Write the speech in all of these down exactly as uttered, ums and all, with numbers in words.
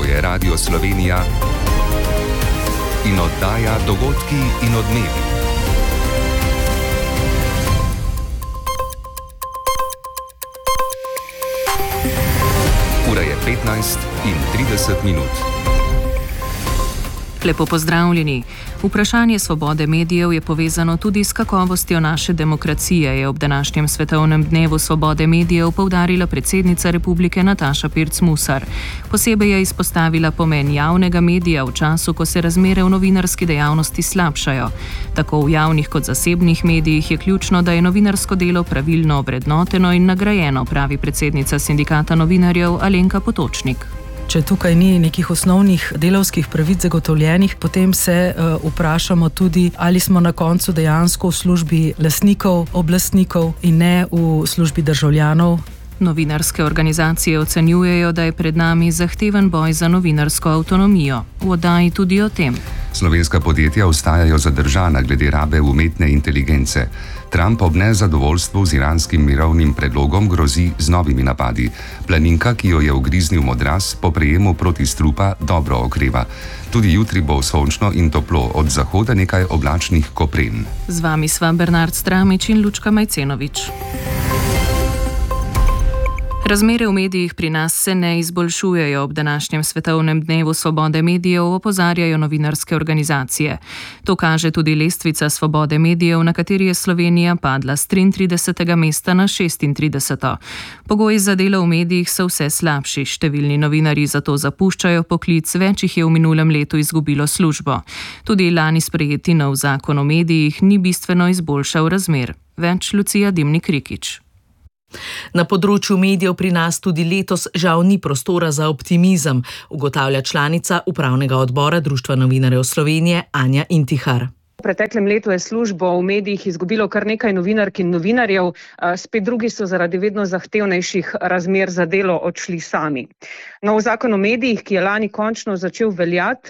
To je Radio Slovenija in oddaja Dogodki in odmevi. Ura je petnajst in trideset minut. Lepo pozdravljeni. Vprašanje svobode medijev je povezano tudi s kakovostjo naše demokracije, je ob današnjem svetovnem dnevu svobode medijev poudarila predsednica republike Nataša Pirc Musar. Posebej je izpostavila pomen javnega medija v času, ko se razmere v novinarski dejavnosti slabšajo. Tako v javnih kot zasebnih medijih je ključno, da je novinarsko delo pravilno ovrednoteno in nagrajeno, pravi predsednica sindikata novinarjev Alenka Potočnik. Če tukaj ni nekih osnovnih delavskih pravic zagotovljenih, potem se uh, vprašamo tudi, ali smo na koncu dejansko v službi lastnikov, oblastnikov in ne v službi državljanov. Novinarske organizacije ocenjujejo, da je pred nami zahteven boj za novinarsko avtonomijo. V oddaji tudi o tem. Slovenska podjetja ostajajo zadržana glede rabe umetne inteligence. Trump ob nezadovoljstvu z iranskim mirovnim predlogom grozi z novimi napadi. Planinka, ki jo je ugriznil modraz, po prejemu protistrupa dobro okreva. Tudi jutri bo sončno in toplo, od zahoda nekaj oblačnih kopren. Z vami sva Bernard Stramič in Lučka Majcenovič. Razmere v medijih pri nas se ne izboljšujejo. Ob današnjem svetovnem dnevu svobode medijev opozarjajo novinarske organizacije. To kaže tudi lestvica svobode medijev, na kateri je Slovenija padla s triintridesetega mesta na šestintrideseto. Pogoji za delo v medijih so vse slabši. Številni novinarji zato zapuščajo poklic, več jih je v minulem letu izgubilo službo. Tudi lani sprejeti nov zakon o medijih ni bistveno izboljšal razmer. Več Lucija Dimnik Rikič. Na področju medijev pri nas tudi letos žal ni prostora za optimizem, ugotavlja članica upravnega odbora Društva novinarjev Slovenije Anja Intihar. V preteklem letu je službo v medijih izgubilo kar nekaj novinark in novinarjev, spet drugi so zaradi vedno zahtevnejših razmer za delo odšli sami. Nov zakon o medijih, ki je lani končno začel veljati,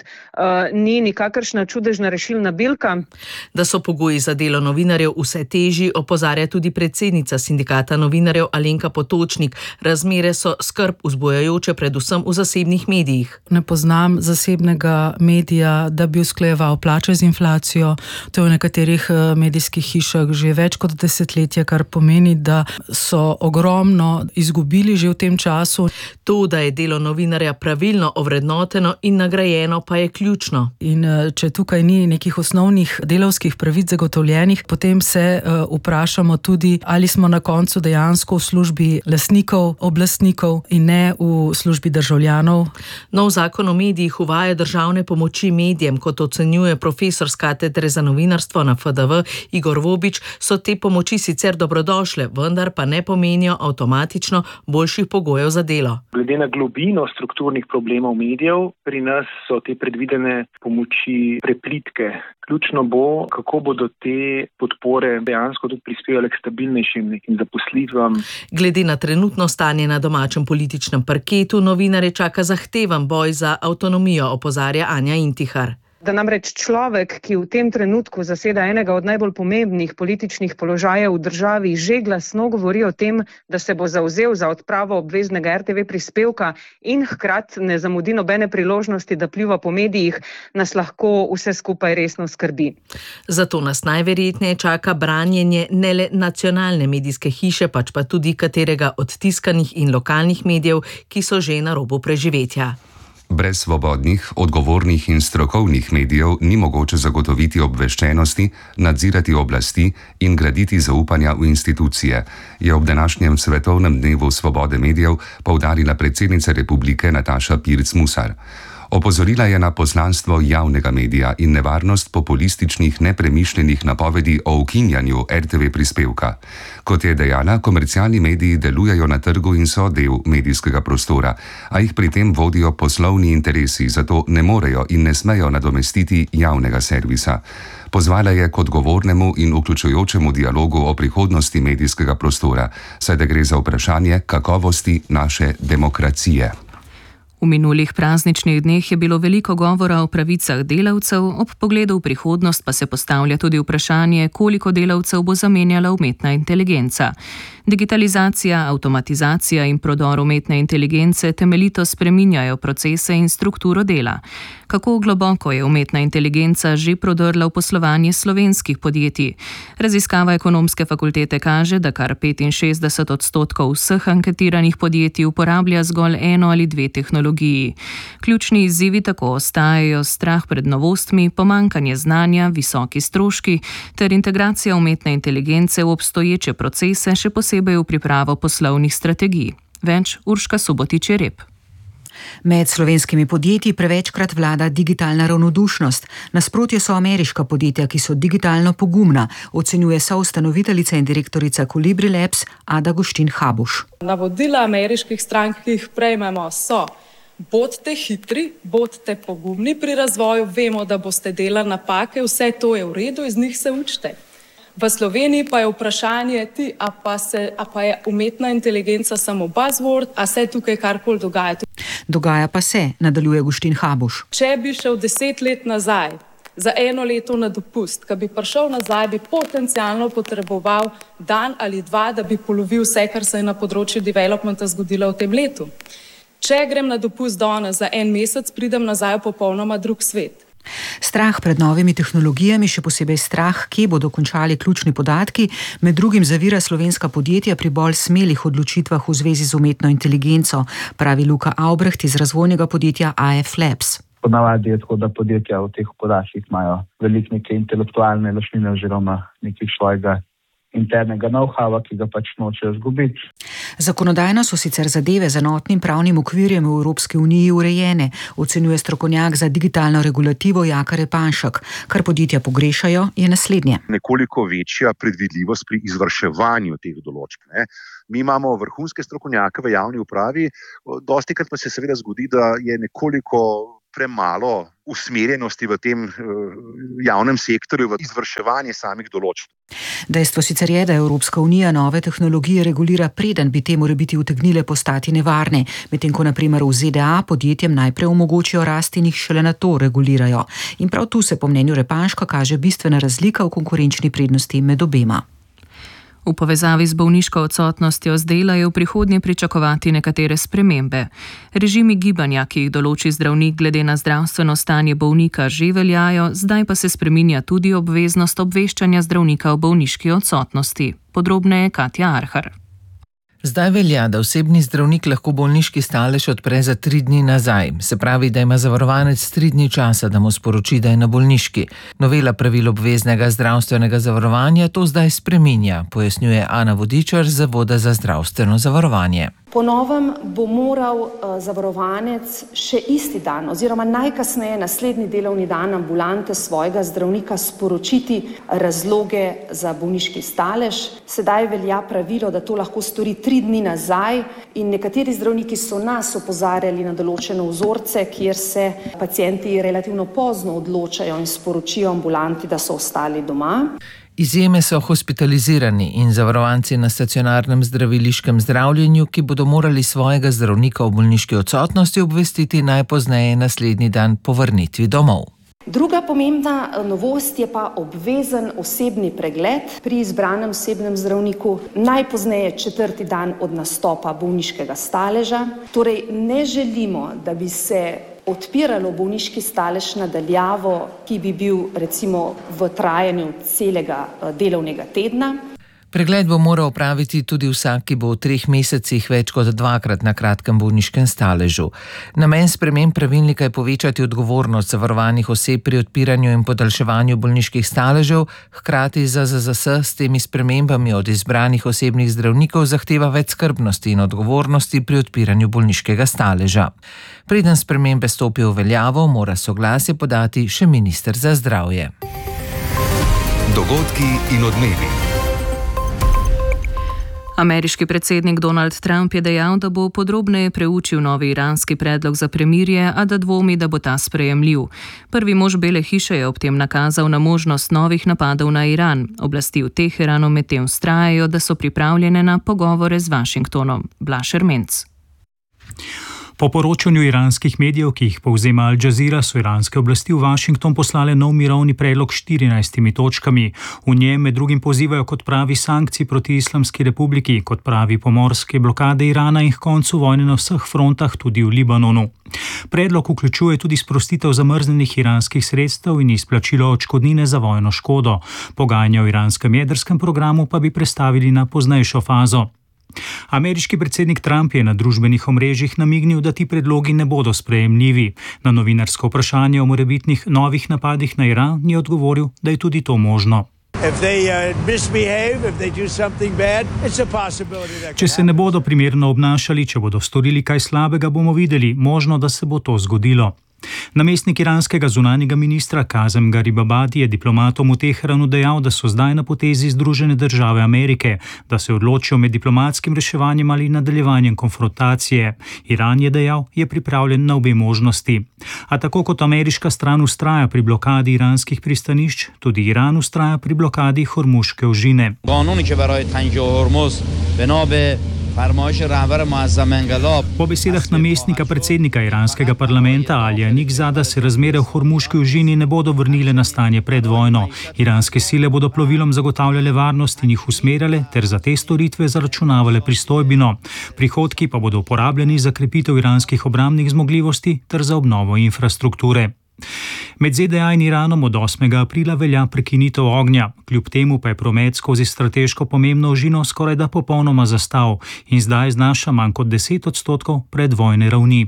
ni nikakršna čudežna rešilna bilka. Da so pogoji za delo novinarjev vse težji, opozarja tudi predsednica sindikata novinarjev Alenka Potočnik. Razmere so skrb vzbujajoče predvsem v zasebnih medijih. Ne poznam zasebnega medija, da bi usklajeval plače z inflacijo. To je v nekaterih medijskih hišah že več kot desetletje, kar pomeni, da so ogromno izgubili že v tem času. To, da je delo novinarja pravilno ovrednoteno in nagrajeno, pa je ključno. In če tukaj ni nekih osnovnih delavskih pravic zagotovljenih, potem se uh, vprašamo tudi, ali smo na koncu dejansko v službi lastnikov, oblastnikov in ne v službi državljanov. Nov zakon o medijih uvaja državne pomoči medijem, kot ocenjuje profesor s katedre za novinarstvo na F D V Igor Vobič. So te pomoči sicer dobrodošle, vendar pa ne pomenijo avtomatično boljših pogojev za delo. Glede na globino strukturnih problemov medijev, pri nas so te predvidene pomoči preplitke. Ključno bo, kako bodo te podpore dejansko tudi prispevale k stabilnejšim nekim zaposlitvam. Glede na trenutno stanje na domačem političnem parketu, novinarje čaka zahteven boj za avtonomijo, opozarja Anja Intihar. Da namreč človek, ki v tem trenutku zaseda enega od najbolj pomembnih političnih položajev v državi, že glasno govori o tem, da se bo zavzel za odpravo obveznega R T V prispevka in hkrati ne zamudi nobene priložnosti, da pliva po medijih, nas lahko vse skupaj resno skrbi. Zato nas najverjetneje čaka branjenje ne le nacionalne medijske hiše, pač pa tudi katerega od tiskanih in lokalnih medijev, ki so že na robu preživetja. Brez svobodnih, odgovornih in strokovnih medijev ni mogoče zagotoviti obveščenosti, nadzirati oblasti in graditi zaupanja v institucije, je ob današnjem svetovnem dnevu svobode medijev poudarila predsednica republike Nataša Pirc Musar. Opozorila je na poslanstvo javnega medija in nevarnost populističnih nepremišljenih napovedi o ukinjanju R T V prispevka. Kot je dejala, komercialni mediji delujejo na trgu in so del medijskega prostora, a jih pri tem vodijo poslovni interesi, zato ne morejo in ne smejo nadomestiti javnega servisa. Pozvala je k odgovornemu in vključujočemu dialogu o prihodnosti medijskega prostora, saj da gre za vprašanje kakovosti naše demokracije. V minulih prazničnih dneh je bilo veliko govora o pravicah delavcev, ob pogledu v prihodnost pa se postavlja tudi vprašanje, koliko delavcev bo zamenjala umetna inteligenca. Digitalizacija, avtomatizacija in prodor umetne inteligence temeljito spreminjajo procese in strukturo dela. Kako globoko je umetna inteligenca že prodrla v poslovanje slovenskih podjetij? Raziskava Ekonomske fakultete kaže, da kar petinšestdeset odstotkov vseh anketiranih podjetij uporablja zgolj eno ali dve tehnologiji. Ključni izzivi tako ostajajo strah pred novostmi, pomanjkanje znanja, visoki stroški ter integracija umetne inteligence v obstoječe procese, še posebej v pripravo poslovnih strategij. Več Urška Subotič-Jereb. Med slovenskimi podjetji prevečkrat vlada digitalna ravnodušnost. Nasprotje so ameriška podjetja, ki so digitalno pogumna, ocenjuje soustanoviteljica in direktorica Kolibri Labs Ada Guštin Habuš. Navodila ameriških strank, ki jih prejmemo, so: bodite hitri, bodite pogumni pri razvoju, vemo, da boste delali napake, vse to je v redu, iz njih se učite. V Sloveniji pa je vprašanje ti, a pa, se, a pa je umetna inteligenca samo buzzword, a se tukaj karkoli dogaja. Dogaja pa se, nadaljuje Guštin Habuš. Če bi šel deset let nazaj, za eno leto na dopust, ko bi prišel nazaj, bi potencialno potreboval dan ali dva, da bi polovil vse, kar se je na področju developmenta zgodilo v tem letu. Če grem na dopust danes za en mesec, pridem nazaj v popolnoma drug svet. Strah pred novimi tehnologijami, še posebej strah, kje bodo končali ključni podatki, med drugim zavira slovenska podjetja pri bolj smelih odločitvah v zvezi z umetno inteligenco, pravi Luka Aubrecht iz razvojnega podjetja A F Labs. Ponavadi je tako, da podjetja v teh podatkih imajo veliko neke intelektualne lastnine oziroma nekih svojega internega know-howa, ki ga pač nočejo izgubiti. Zakonodajno so sicer zadeve z enotnim pravnim okvirjem v Evropski uniji urejene, ocenjuje strokovnjak za digitalno regulativo Jaka Repanšek. Kar podjetja pogrešajo, je naslednje. Nekoliko večja predvidljivost pri izvrševanju teh določb. Ne? Mi imamo vrhunske strokovnjake v javni upravi, dostikrat pa se seveda zgodi, da je nekoliko premalo usmerjenosti v tem javnem sektorju v izvrševanje samih določb. Dejstvo sicer je, da Evropska unija nove tehnologije regulira, preden bi te morebiti utegnile postati nevarne, medtem ko na primer v Z D A podjetjem najprej omogočijo rast in jih šele na to regulirajo. In prav tu se po mnenju Repanška kaže bistvena razlika v konkurenčni prednosti med obema. V povezavi z bolniško odsotnostjo z dela je v prihodnje pričakovati nekatere spremembe. Režimi gibanja, ki jih določi zdravnik glede na zdravstveno stanje bolnika, že veljajo, zdaj pa se spreminja tudi obveznost obveščanja zdravnika o bolniški odsotnosti. Podrobneje Katja Arhar. Zdaj velja, da osebni zdravnik lahko bolniški stalež odpre za tri dni nazaj. Se pravi, da ima zavarovanec tri dni časa, da mu sporoči, da je na bolniški. Novela pravil obveznega zdravstvenega zavarovanja to zdaj spreminja, pojasnjuje Ana Vodičar z Zavoda za zdravstveno zavarovanje. Po novem bo moral uh, zavarovanec še isti dan oziroma najkasneje naslednji delovni dan ambulante svojega zdravnika sporočiti razloge za bolniški stalež. Sedaj velja pravilo, da to lahko stori tri dni nazaj in nekateri zdravniki so nas opozarjali na določene vzorce, kjer se pacienti relativno pozno odločajo in sporočijo ambulanti, da so ostali doma. Izjeme so hospitalizirani in zavarovanci na stacionarnem zdraviliškem zdravljenju, ki bodo morali svojega zdravnika o bolniški odsotnosti obvestiti najpozneje naslednji dan po vrnitvi domov. Druga pomembna novost je pa obvezen osebni pregled pri izbranem osebnem zdravniku najpozneje četrti dan od nastopa bolniškega staleža. Torej ne želimo, da bi se odpiralo bolniški stalež nadaljavo, ki bi bil recimo v trajanju celega delovnega tedna. Pregled bo moral opraviti tudi vsak, ki bo v treh mesecih več kot dvakrat na kratkem bolniškem staležu. Namen sprememb pravilnika je povečati odgovornost zavarovanih oseb pri odpiranju in podaljševanju bolniških staležev, hkrati Z Z Z S s temi spremembami od izbranih osebnih zdravnikov zahteva več skrbnosti in odgovornosti pri odpiranju bolniškega staleža. Preden spremembe stopijo v veljavo, mora soglasje podati še minister za zdravje. Dogodki in odmevi. Ameriški predsednik Donald Trump je dejal, da bo podrobneje preučil novi iranski predlog za premirje, a da dvomi, da bo ta sprejemljiv. Prvi mož Bele hiše je ob tem nakazal na možnost novih napadov na Iran. Oblasti v Teheranu medtem vztrajajo, da so pripravljene na pogovore z Washingtonom. Blaž Ermenc. Po poročanju iranskih medijev, ki jih povzema Al Jazeera, so iranske oblasti v Washington poslale nov mirovni predlog s štirinajstimi točkami. V njem med drugim pozivajo k odpravi sankcij proti Islamski republiki, k odpravi pomorske blokade Irana in k koncu vojne na vseh frontah, tudi v Libanonu. Predlog vključuje tudi sprostitev zamrznenih iranskih sredstev in izplačilo odškodnine za vojno škodo. Pogajanja o iranskem jedrskem programu pa bi prestavili na poznejšo fazo. Ameriški predsednik Trump je na družbenih omrežjih namignil, da ti predlogi ne bodo sprejemljivi. Na novinarsko vprašanje o morebitnih novih napadih na Iran je odgovoril, da je tudi to možno. Če se ne bodo primerno obnašali, če bodo storili kaj slabega, bomo videli, možno, da se bo to zgodilo. Namestnik iranskega zunanjega ministra Kazem Garibabadi je diplomatom v Teheranu dejal, da so zdaj na potezi Združene države Amerike, da se odločijo med diplomatskim reševanjem ali nadaljevanjem konfrontacije. Iran, je dejal, je pripravljen na obe možnosti. A tako kot ameriška stran ustraja pri blokadi iranskih pristanišč, tudi Iran ustraja pri blokadi Hormuške ožine. Po besedah namestnika predsednika iranskega parlamenta Alija Nikzada se razmere v Hormuški ožini ne bodo vrnile na stanje pred vojno. Iranske sile bodo plovilom zagotavljale varnost in jih usmerjale ter za te storitve zaračunavale pristojbino. Prihodki pa bodo uporabljeni za krepitev iranskih obrambnih zmogljivosti ter za obnovo infrastrukture. Med Z D A in Iranom od osmega aprila velja prekinitev ognja, kljub temu pa je promet skozi strateško pomembno ožino skoraj da popolnoma zastal in zdaj znaša manj kot deset odstotkov predvojne ravni.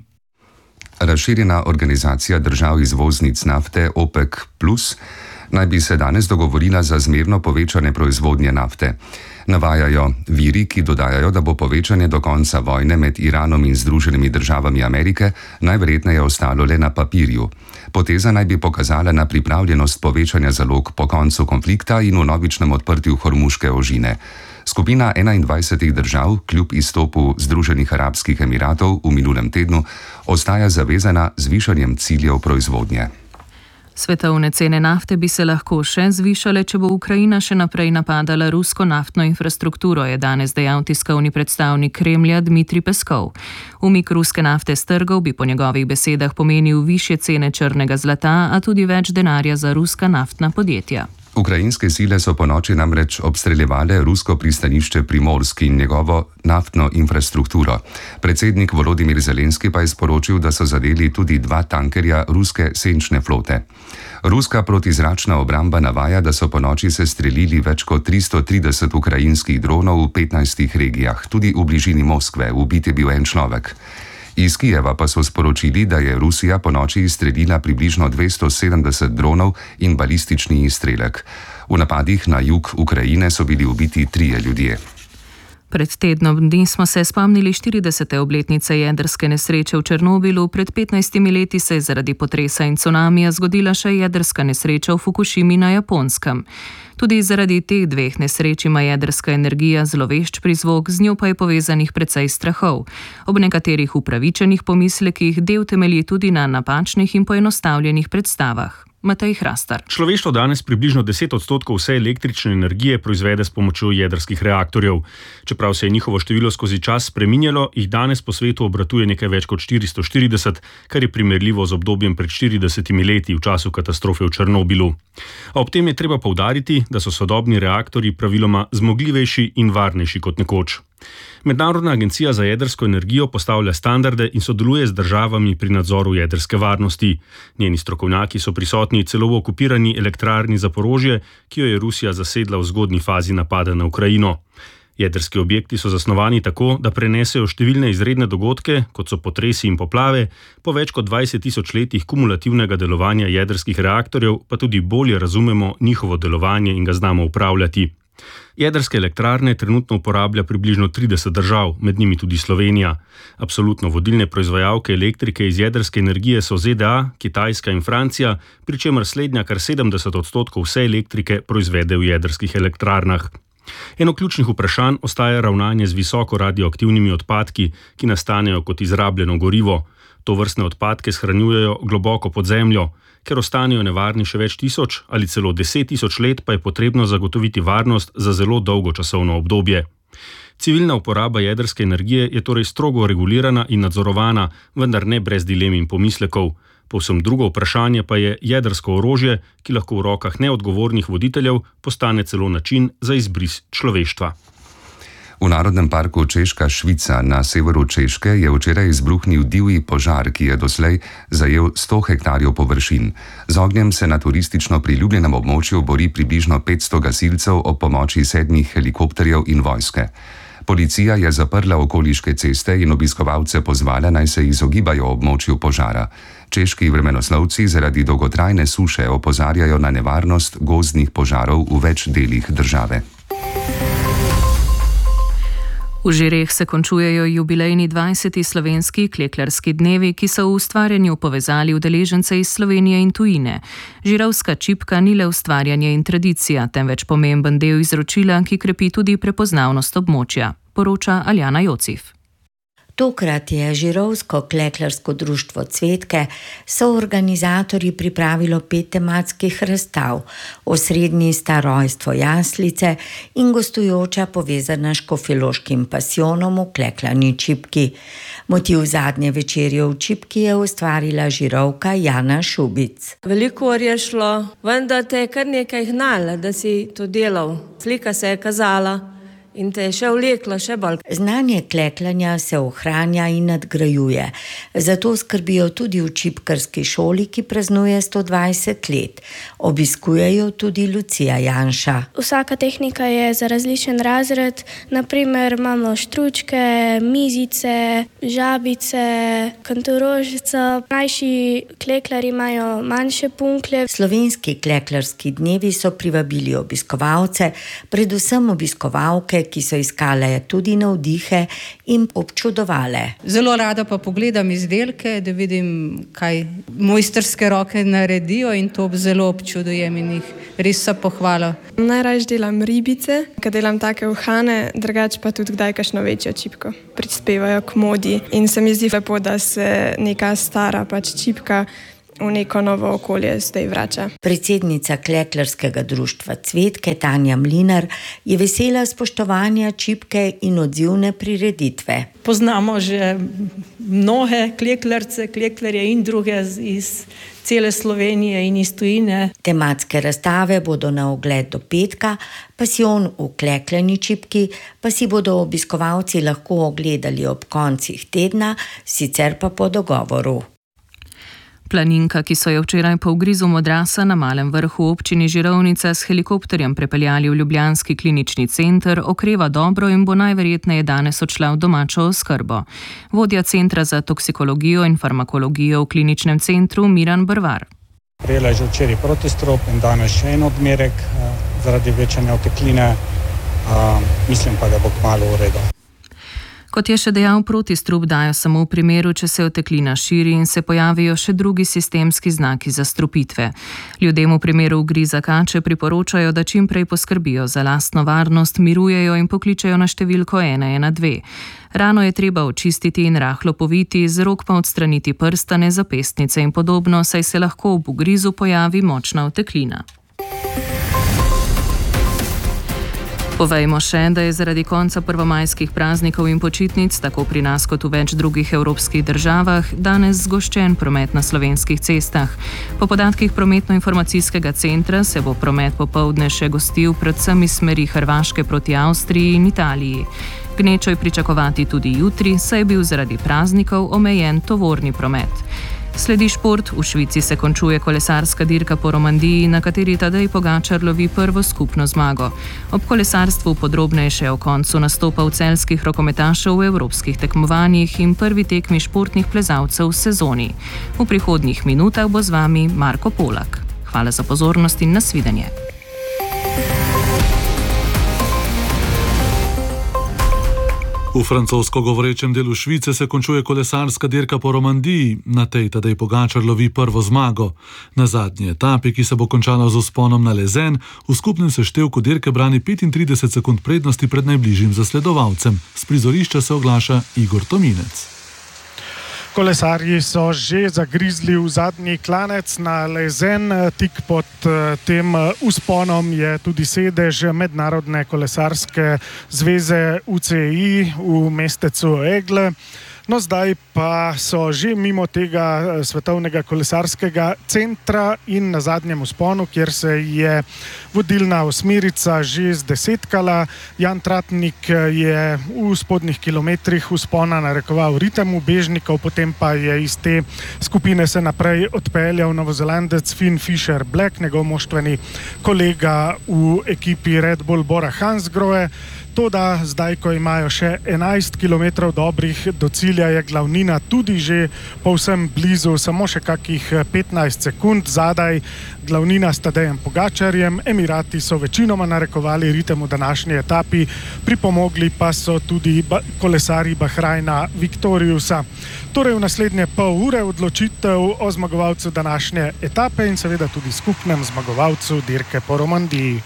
Razširjena organizacija držav izvoznic nafte OPEC plus naj bi se danes dogovorila za zmerno povečanje proizvodnje nafte. Navajajo viri, ki dodajajo, da bo povečanje do konca vojne med Iranom in Združenimi državami Amerike najverjetneje ostalo le na papirju. Poteza naj bi pokazala na pripravljenost povečanja zalog po koncu konflikta in vnovičnem odprtju Hormuške ožine. Skupina enaindvajsetih držav, kljub izstopu Združenih arabskih emiratov v minulem tednu, ostaja zavezana z višanjem ciljev proizvodnje. Svetovne cene nafte bi se lahko še zvišale, če bo Ukrajina še naprej napadala rusko naftno infrastrukturo, je danes dejal tiskovni predstavnik Kremlja Dmitrij Peskov. Umik ruske nafte s trgov bi po njegovih besedah pomenil višje cene črnega zlata, a tudi več denarja za ruska naftna podjetja. Ukrajinske sile so ponoči namreč obstreljevale rusko pristanišče Primorsk in njegovo naftno infrastrukturo. Predsednik Volodimir Zelenski pa je sporočil, da so zadeli tudi dva tankerja ruske senčne flote. Ruska protizračna obramba navaja, da so ponoči se streljili več kot tristo trideset ukrajinskih dronov v petnajstih regijah, tudi v bližini Moskve, ubit je bil en človek. Iz Kijeva pa so sporočili, da je Rusija ponoči izstrelila približno dvesto sedemdeset dronov in balistični izstrelek. V napadih na jug Ukrajine so bili ubiti trije ljudje. Pred tednom dni smo se spomnili štiridesete obletnice jedrske nesreče v Černobilu, pred petnajstimi leti se je zaradi potresa in cunamija zgodila še jedrska nesreča v Fukušimi na Japonskem. Tudi zaradi teh dveh nesreč ima jedrska energija zlovešč prizvok, z njo pa je povezanih precej strahov. Ob nekaterih upravičenih pomislekih del temelji tudi na napačnih in poenostavljenih predstavah. Matej Hrastar. Človeštvo danes približno deset odstotkov vse električne energije proizvede s pomočjo jedrskih reaktorjev. Čeprav se je njihovo število skozi čas spreminjalo, jih danes po svetu obratuje nekaj več kot štiristo štirideset, kar je primerljivo z obdobjem pred štiridesetimi leti v času katastrofe v Černobilu. A ob tem je treba poudariti, da so sodobni reaktorji praviloma zmogljivejši in varnejši kot nekoč. Mednarodna agencija za jedrsko energijo postavlja standarde in sodeluje z državami pri nadzoru jedrske varnosti. Njeni strokovnjaki so prisotni celo v okupirani elektrarni Zaporožje, ki jo je Rusija zasedla v zgodnji fazi napada na Ukrajino. Jedrski objekti so zasnovani tako, da prenesejo številne izredne dogodke, kot so potresi in poplave, po več kot dvajset tisoč letih kumulativnega delovanja jedrskih reaktorjev pa tudi bolje razumemo njihovo delovanje in ga znamo upravljati. Jedrske elektrarne trenutno uporablja približno trideset držav, med njimi tudi Slovenija. Absolutno vodilne proizvajalke elektrike iz jedrske energije so Z D A, Kitajska in Francija, pri čemer slednja kar sedemdeset odstotkov vse elektrike proizvede v jedrskih elektrarnah. Eno ključnih vprašanj ostaja ravnanje z visoko radioaktivnimi odpadki, ki nastanejo kot izrabljeno gorivo. To vrstne odpadke shranjujejo globoko pod zemljo. Ker ostanejo nevarni še več tisoč ali celo deset tisoč let, pa je potrebno zagotoviti varnost za zelo dolgo časovno obdobje. Civilna uporaba jedrske energije je torej strogo regulirana in nadzorovana, vendar ne brez dilem in pomislekov. Povsem drugo vprašanje pa je jedrsko orožje, ki lahko v rokah neodgovornih voditeljev postane celo način za izbris človeštva. V Narodnem parku Češka Švica na severu Češke je včeraj izbruhnil divji požar, ki je doslej zajel sto hektarjev površin. Z ognjem se na turistično priljubljenem območju bori približno petsto gasilcev ob pomoči sedmih helikopterjev in vojske. Policija je zaprla okoliške ceste in obiskovalce pozvala, naj se izogibajo območju požara. Češki vremenoslovci zaradi dolgotrajne suše opozarjajo na nevarnost gozdnih požarov v več delih države. V Žireh se končujejo jubilejni dvajseti slovenski kleklarski dnevi, ki so v ustvarjanju povezali udeležence iz Slovenije in tujine. Žirovska čipka ni le ustvarjanje in tradicija, temveč pomemben del izročila, ki krepi tudi prepoznavnost območja, poroča Aljana Jocif. Tokrat je Žirovsko kleklarsko društvo Cvetke soorganizatorji pripravilo pet tematskih razstav. Osrednji sta rojstvo jaslice in gostujoča povezana s škofjeloškim pasijonom v kleklani čipki. Motiv zadnje večerje v čipki je ustvarila Žirovka Jana Šubic. Veliko je šlo, vendar te je kar nekaj hnala, da si to delal. Slika se je kazala. In te je še vlekla, še bolj. Znanje kleklanja se ohranja in nadgrajuje. Zato skrbijo tudi v čipkarski šoli, ki praznuje sto dvajset let. Obiskujejo tudi Lucija Janša. Vsaka tehnika je za različen razred. Naprimer imamo štručke, mizice, žabice, kantorožico. Mlajši kleklari imajo manjše punklje. Slovenski kleklarski dnevi so privabili obiskovalce, predvsem obiskovalke, ki so iskale tudi navdihe in občudovale. Zelo rada pa pogledam izdelke, da vidim, kaj mojstrske roke naredijo in to zelo občudujem in jih res so pohvala. Najrajš delam ribice, kad delam take uhane, drugače pa tudi kdaj kakšno večjo čipko. Prispevajo k modi in se mi zdi lepo, da se neka stara pač čipka v neko novo okolje zdaj vrača. Predsednica kleklarskega društva Cvetke Tanja Mlinar je vesela spoštovanja čipke in odzivne prireditve. Poznamo že mnoge kleklarce, kleklarje in druge iz cele Slovenije in iz tujine. Tematske razstave bodo na ogled do petka, pasijon v kleklani čipki pa si bodo obiskovalci lahko ogledali ob koncih tedna, sicer pa po dogovoru. Planinka, ki so jo včeraj po ugrizu modrasa na Malem Vrhu občini Žirovnica s helikopterjem prepeljali v ljubljanski klinični center, okreva dobro in bo najverjetneje danes odšla v domačo oskrbo. Vodja Centra za toksikologijo in farmakologijo v kliničnem centru Miran Brvar. Prejela je že včeraj protistrup in danes še en odmerek zaradi večanja otekline. Mislim pa, da bo kmalu v redu. Kot je še dejal, protistrup dajo samo v primeru, če se oteklina širi in se pojavijo še drugi sistemski znaki zastrupitve. Ljudem v primeru ugriza kače priporočajo, da čim prej poskrbijo za lastno varnost, mirujejo in pokličejo na številko ena ena dve. Rano je treba očistiti in rahlo poviti, z rok pa odstraniti prstane, zapestnice in podobno, saj se lahko ob ugrizu pojavi močna oteklina. Povejmo še, da je zaradi konca prvomajskih praznikov in počitnic, tako pri nas kot v več drugih evropskih državah, danes zgoščen promet na slovenskih cestah. Po podatkih prometno-informacijskega centra se bo promet popoldne še gostil predvsem iz smeri Hrvaške proti Avstriji in Italiji. Gnečo je pričakovati tudi jutri, saj je bil zaradi praznikov omejen tovorni promet. Sledi šport, v Švici se končuje kolesarska dirka po Romandiji, na kateri Tadej Pogačar lovi prvo skupno zmago. Ob kolesarstvu podrobneje še o koncu nastopov celjskih rokometašev v evropskih tekmovanjih in prvi tekmi športnih plezalcev v sezoni. V prihodnjih minutah bo z vami Marko Polak. Hvala za pozornost in nasvidenje. V francosko govorečem delu Švice se končuje kolesarska dirka po Romandiji, na tej Tadej Pogačar lovi prvo zmago. Na zadnji etapi, ki se bo končala z vzponom na Lezen, v skupnem seštevku dirke brani petintrideset sekund prednosti pred najbližjim zasledovalcem. S prizorišča se oglaša Igor Tominec. Kolesarji so že zagrizli v zadnji klanec na Lezen. Tik pod tem vzponom je tudi sedež Mednarodne kolesarske zveze U C I v mestecu Egle. No, zdaj pa so že mimo tega svetovnega kolesarskega centra in na zadnjem vzponu, kjer se je vodilna osmerica že zdesetkala. Jan Tratnik je v spodnjih kilometrih vzpona narekoval ritem ubežnikov, potem pa je iz te skupine se naprej odpeljal Novozelandec Finn Fisher Black, njegov moštveni kolega v ekipi Red Bull Bora Hansgrohe. Toda zdaj, ko imajo še enajst kilometrov dobrih do cilja, je glavnina tudi že povsem blizu, samo še kakih petnajst sekund zadaj. Glavnina s Tadejem Pogačarjem. Emirati so večinoma narekovali ritem v današnji etapi, pripomogli pa so tudi kolesarji Bahrajna Victoriusa. Torej v naslednje pol ure odločitev o zmagovalcu današnje etape in seveda tudi skupnem zmagovalcu dirke po Romandiji.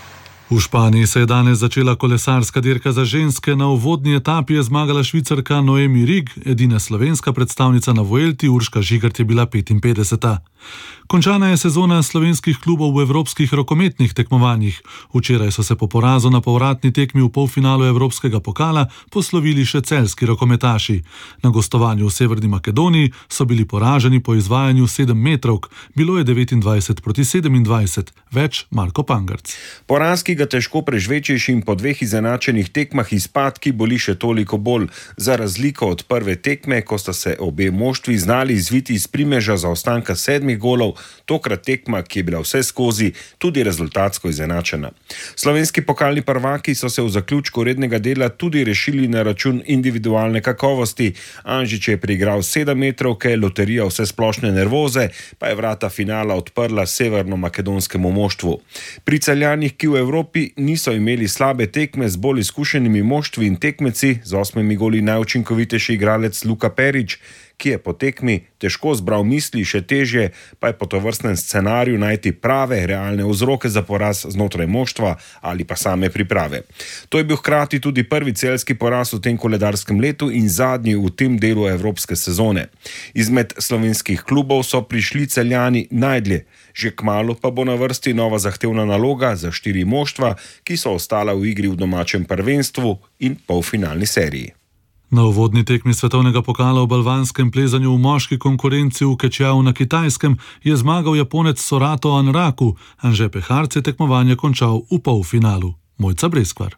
V Španiji se je danes začela kolesarska dirka za ženske. Na uvodni etapi je zmagala Švicarka Noemi Rig, edina slovenska predstavnica na Vuelti, Urška Žigart je bila petinpetdeseta. Končana je sezona slovenskih klubov v evropskih rokometnih tekmovanjih. Včeraj so se po porazu na povratni tekmi v polfinalu Evropskega pokala poslovili še celjski rokometaši. Na gostovanju v Severni Makedoniji so bili poraženi po izvajanju sedemmetrovk. Bilo je devetindvajset proti sedemindvajset. Več Marko Pangarc. Poraz, ki ga težko prežvečiš, in po dveh izenačenih tekmah izpad, ki boli še toliko bolj. Za razliko od prve tekme, ko sta se obe moštvi znali izviti iz primeža zaostanka sedmih golov, tokrat tekma, ki je bila vse skozi tudi rezultatsko izenačena. Slovenski pokalni prvaki so se v zaključku rednega dela tudi rešili na račun individualne kakovosti. Anžič je priigral sedemmetrovke, loterija vse splošne nervoze, pa je vrata finala odprla severno-makedonskemu moštvu. Pri Celjanih, ki v Evropi niso imeli slabe tekme z bolj izkušenimi moštvi in tekmeci, z osmimi goli najučinkovitejši igralec Luka Perić, ki je po tekmi težko zbral misli, še težje pa je po tovrstnem scenariju najti prave, realne vzroke za poraz znotraj moštva ali pa same priprave. To je bil hkrati tudi prvi celjski poraz v tem koledarskem letu in zadnji v tem delu evropske sezone. Izmed slovenskih klubov so prišli Celjani najdlje. Že kmalu pa bo na vrsti nova zahtevna naloga za štiri moštva, ki so ostala v igri v domačem prvenstvu in polfinalni seriji. Na uvodni tekmi svetovnega pokala v balvanskem plezanju v moški konkurenci v Kečjau na Kitajskem je zmagal Japonec Sorato Anraku. Anže Peharc je tekmovanje končal v polfinalu. Mojca Breskvar.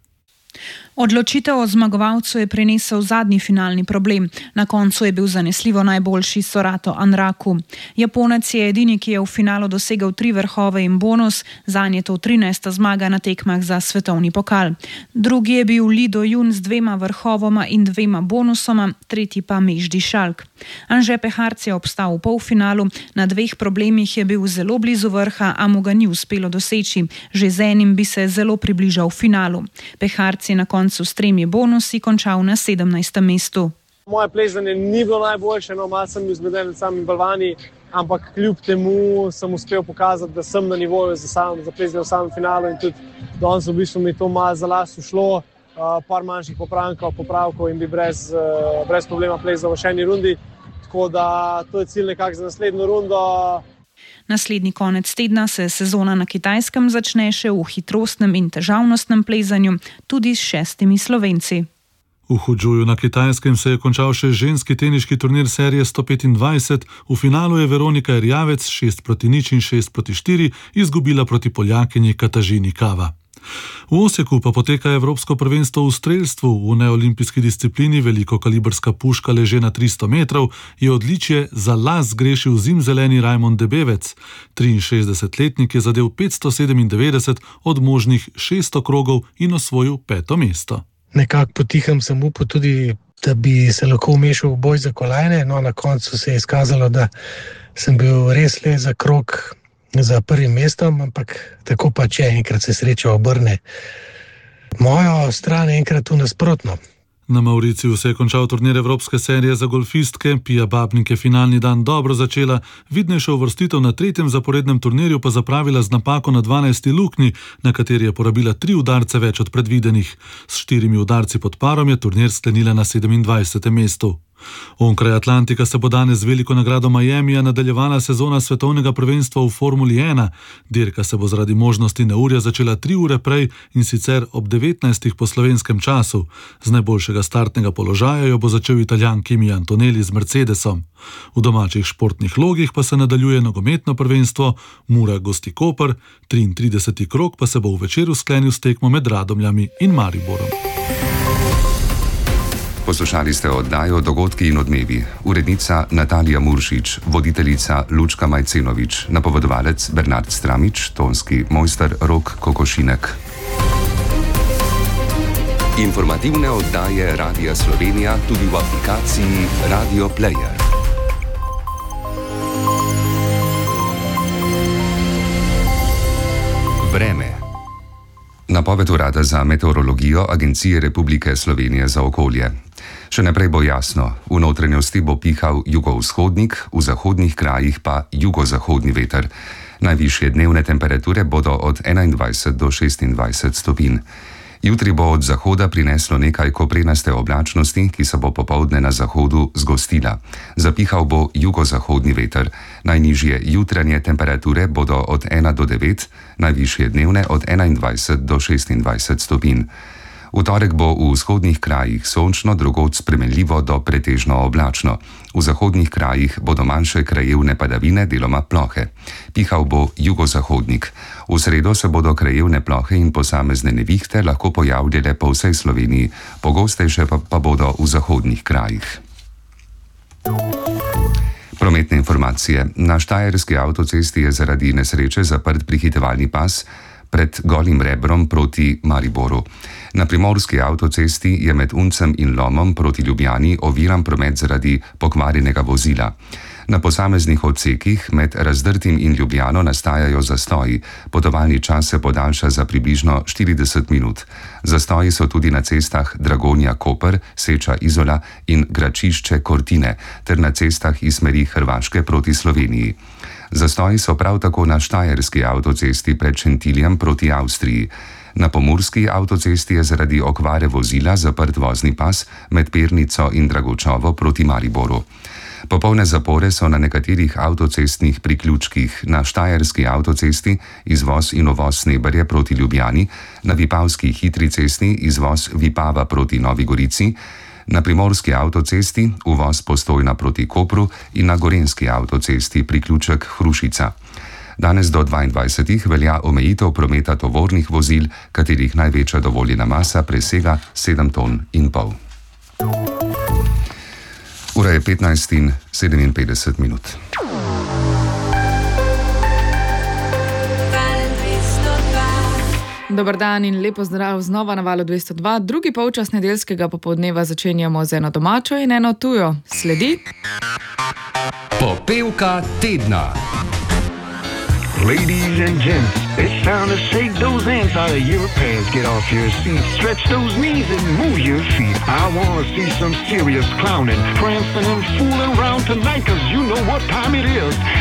Odločitev o zmagovalcu je prinesel zadnji finalni problem. Na koncu je bil zanesljivo najboljši Sorato Anraku. Japonec je edini, ki je v finalu dosegel tri vrhove in bonus, zanje to trinajsta zmaga na tekmah za svetovni pokal. Drugi je bil Li Do-jun z dvema vrhovoma in dvema bonusoma, tretji pa Meždi Šalk. Anže Peharc je obstal v polfinalu, na dveh problemih je bil zelo blizu vrha, a mu ga ni uspelo doseči. Že z enim bi se zelo približal finalu. Peharc je na koncu s tremi bonusi končal na sedemnajstem mestu. Moje plezanje ni bilo najboljše, no, malo sem bil zmeden med samimi balvani, ampak kljub temu sem uspel pokazati, da sem na nivoju za, sam, za plezanje v samem finalu in tudi danes v bistvu mi to malo za las ušlo, uh, par manjših popravkov, popravkov in bi brez, uh, brez problema plezal v še eni rundi, tako da to je cilj nekako za naslednjo rundo. Naslednji konec tedna se sezona na Kitajskem začne še v hitrostnem in težavnostnem plezanju, tudi s šestimi Slovenci. V Hudžuju na Kitajskem se je končal še ženski teniški turnir serije sto petindvajset. V finalu je Veronika Erjavec šest proti nič in šest proti štiri izgubila proti Poljakinji Katažini Kava. V Osijeku pa poteka Evropsko prvenstvo v strelstvu. V neolimpijski disciplini velikokalibrska puška leže na tristo metrov je odličje za las zgrešil zimzeleni Rajmond Debevec. triinšestdesetletnik je zadel petsto sedemindevetdeset od možnih šeststo krogov in osvojil peto mesto. Nekako potihem sem upal tudi, da bi se lahko vmešal v boj za kolajne, no na koncu se je izkazalo, da sem bil res le za krog za prvim mestom, ampak tako pač je, enkrat se sreča obrne. Mojo stran enkrat tu nasprotno. Na Mauriciju se je končal turnir Evropske serije za golfistke. Pija Babnik je finalni dan dobro začela, vidnejša uvrstitev na tretjem zaporednem turnirju pa zapravila z napako na dvanajsti luknji, na kateri je porabila tri udarce več od predvidenih. S štirimi udarci pod parom je turnir sklenila na sedemindvajsetem mestu. Onkraj Atlantika se bo danes z veliko nagrado Miamija nadaljevala sezona svetovnega prvenstva v Formuli ena. Dirka se bo zaradi možnosti neurja začela tri ure prej in sicer ob devetnajstih po slovenskem času. Z najboljšega startnega položaja jo bo začel Italijan Kimi Antonelli z Mercedesom. V domačih športnih logih pa se nadaljuje nogometno prvenstvo, Mura gosti Koper, triintrideseti krog pa se bo v večeru sklenil s tekmo med Radomljami in Mariborom. Poslušali ste oddajo Dogodki in odmevi. Urednica Natalija Muršič, voditeljica Lučka Majcenovič, napovedovalec Bernard Stramič, tonski mojster Rok Kokošinek. Informativne oddaje Radia Slovenija tudi v aplikaciji Radio Player. Vreme. Napoved Urada za meteorologijo Agencije Republike Slovenije za okolje. Še naprej bo jasno, v notranjosti bo pihal jugovzhodnik, v zahodnih krajih pa jugozahodni veter. Najvišje dnevne temperature bodo od enaindvajset do šestindvajset stopinj. Jutri bo od zahoda prineslo nekaj koprenaste oblačnosti, ki se bo popoldne na zahodu zgostila. Zapihal bo jugozahodni veter. Najnižje jutranje temperature bodo od ena do devet, najvišje dnevne od enaindvajset do šestindvajset stopinj. V torek bo v vzhodnih krajih sončno, drugod spremenljivo do pretežno oblačno. V zahodnih krajih bodo manjše krajevne padavine, deloma plohe. Pihal bo jugozahodnik. V sredo se bodo krajevne plohe in posamezne nevihte lahko pojavljale po vsej Sloveniji, pogostejše pa, pa bodo v zahodnih krajih. Prometne informacije. Na štajerski avtocesti je zaradi nesreče zaprt prehitevalni pas pred Golim Rebrom proti Mariboru. Na primorski avtocesti je med Uncem in Lomom proti Ljubljani oviran promet zaradi pokvarjenega vozila. Na posameznih odsekih med Razdrtim in Ljubljano nastajajo zastoji. Potovalni čas se podaljša za približno štirideset minut. Zastoji so tudi na cestah Dragonja-Koper, Seča-Izola in Gračišče-Kortine ter na cestah iz smeri Hrvaške proti Sloveniji. Zastoji so prav tako na štajerski avtocesti pred Šentiljem proti Avstriji. Na pomurski avtocesti je zaradi okvare vozila zaprt vozni pas med Pernico in Dragočovo proti Mariboru. Popolne zapore so na nekaterih avtocestnih priključkih. Na štajerski avtocesti izvoz in uvoz Sneberje proti Ljubljani, na vipavski hitri cesti izvoz Vipava proti Novi Gorici, na primorski avtocesti uvoz Postojna proti Kopru in na gorenski avtocesti priključek Hrušica. Danes do dvaindvajsetih velja omejitev prometa tovornih vozil, katerih največja dovoljena masa presega sedem ton in pol. Ura je petnajst in sedeminpetdeset minut. Dobar dan in lepo zdrav znova na Valu dvesto dva. Drugi polčas nedeljskega popoldneva začenjamo z eno domačo in eno tujo. Sledi Popevka tedna. Ladies and gents, it's time to shake those hands out of your pants. Get off your seat, stretch those knees and move your feet. I want to see some serious clowning, prancing and fooling around tonight, cause you know what time it is.